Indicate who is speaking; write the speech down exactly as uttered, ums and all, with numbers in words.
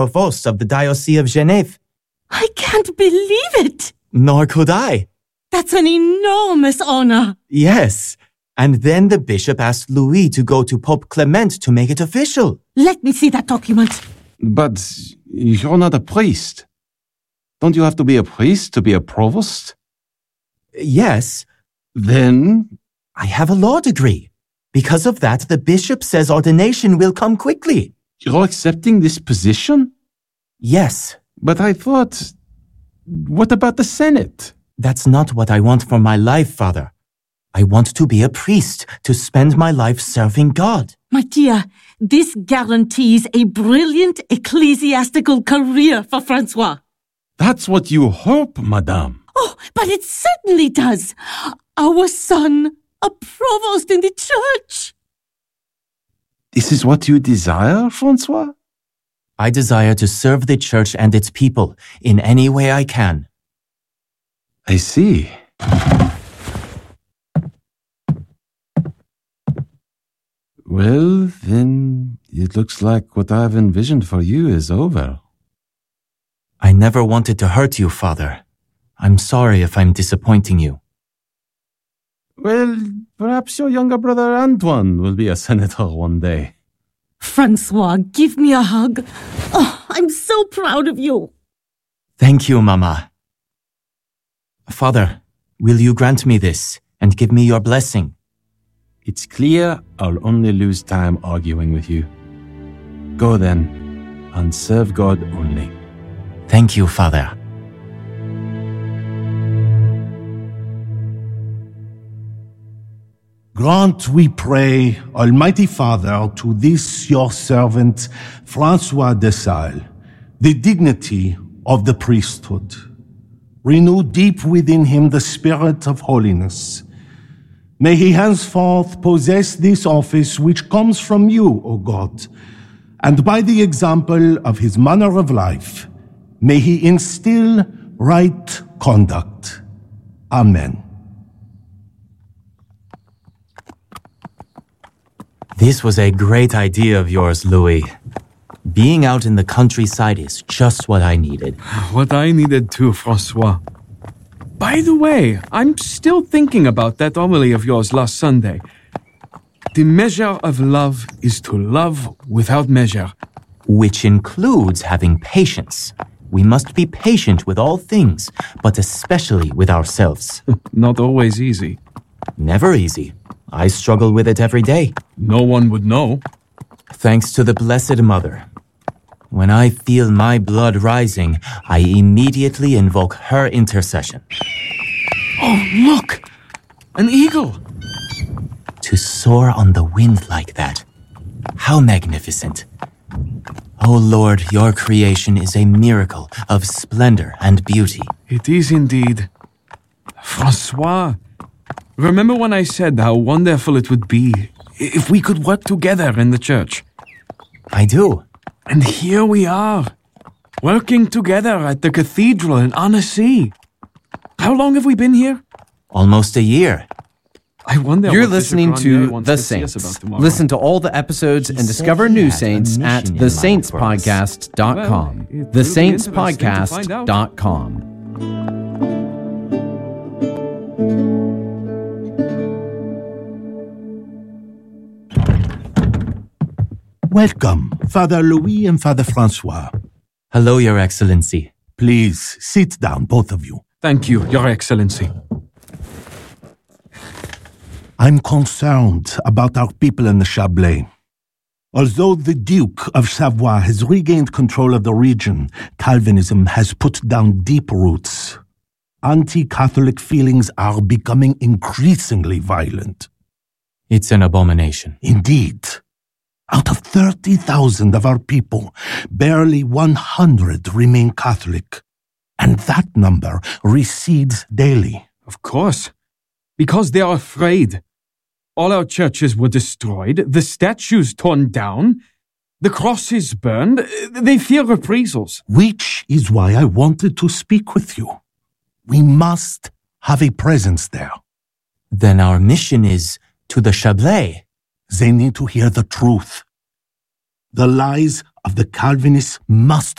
Speaker 1: provost of the Diocese of Genève.
Speaker 2: I can't believe it!
Speaker 1: Nor could I.
Speaker 2: That's an enormous honor.
Speaker 1: Yes. And then the bishop asked Louis to go to Pope Clement to make it official.
Speaker 2: Let me see that document.
Speaker 3: But you're not a priest. Don't you have to be a priest to be a provost?
Speaker 1: Yes.
Speaker 3: Then?
Speaker 1: I have a law degree. Because of that, the bishop says ordination will come quickly.
Speaker 3: You're accepting this position?
Speaker 1: Yes.
Speaker 3: But I thought... What about the Senate?
Speaker 1: That's not what I want for my life, Father. I want to be a priest, to spend my life serving God.
Speaker 2: My dear, this guarantees a brilliant ecclesiastical career for Francois.
Speaker 3: That's what you hope, madame.
Speaker 2: Oh, but it certainly does. Our son, a provost in the church.
Speaker 3: This is what you desire, Francois?
Speaker 1: I desire to serve the church and its people in any way I can.
Speaker 3: I see. Well, then, it looks like what I've envisioned for you is over.
Speaker 1: I never wanted to hurt you, Father. I'm sorry if I'm disappointing you.
Speaker 3: Well, perhaps your younger brother Antoine will be a senator one day.
Speaker 2: Francois, give me a hug. Oh, I'm so proud of you.
Speaker 1: Thank you, Mama. Father, will you grant me this and give me your blessing?
Speaker 3: It's clear I'll only lose time arguing with you. Go then, and serve God only.
Speaker 1: Thank you, Father.
Speaker 4: Grant, we pray, Almighty Father, to this your servant, Francois de Sales, the dignity of the priesthood. Renew deep within him the spirit of holiness. May he henceforth possess this office which comes from you, O God, and by the example of his manner of life, may he instill right conduct. Amen.
Speaker 1: This was a great idea of yours, Louis. Being out in the countryside is just what I needed.
Speaker 5: What I needed too, Francois. By the way, I'm still thinking about that homily of yours last Sunday. The measure of love is to love without measure.
Speaker 1: Which includes having patience. We must be patient with all things, but especially with ourselves.
Speaker 5: Not always easy.
Speaker 1: Never easy. I struggle with it every day.
Speaker 5: No one would know.
Speaker 1: Thanks to the Blessed Mother. When I feel my blood rising, I immediately invoke her intercession.
Speaker 5: Oh, look! An eagle!
Speaker 1: To soar on the wind like that. How magnificent. O Lord, your creation is a miracle of splendor and beauty.
Speaker 5: It is indeed. Francois, remember when I said how wonderful it would be if we could work together in the church?
Speaker 1: I do.
Speaker 5: And here we are, working together at the cathedral in Annecy. How long have we been here?
Speaker 1: Almost a year.
Speaker 5: I wonder.
Speaker 6: You're listening to The Saints. Listen to all the episodes and discover new saints at the saints podcast dot com. the saints podcast dot com.
Speaker 4: Welcome, Father Louis and Father Francois.
Speaker 1: Hello, Your Excellency.
Speaker 4: Please sit down, both of you.
Speaker 5: Thank you, Your Excellency.
Speaker 4: I'm concerned about our people in the Chablais. Although the Duke of Savoy has regained control of the region, Calvinism has put down deep roots. Anti-Catholic feelings are becoming increasingly violent.
Speaker 1: It's an abomination.
Speaker 4: Indeed. Out of thirty thousand of our people, barely one hundred remain Catholic. And that number recedes daily.
Speaker 5: Of course. Because they are afraid. All our churches were destroyed, the statues torn down, the crosses burned. They fear reprisals.
Speaker 4: Which is why I wanted to speak with you. We must have a presence there.
Speaker 1: Then our mission is to the Chablais.
Speaker 4: They need to hear the truth. The lies of the Calvinists must